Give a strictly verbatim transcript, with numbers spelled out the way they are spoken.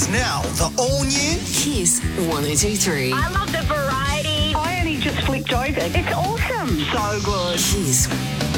now the all-new Kiss one oh two three. I love the variety. I only just flicked over. It's awesome. So good. Kiss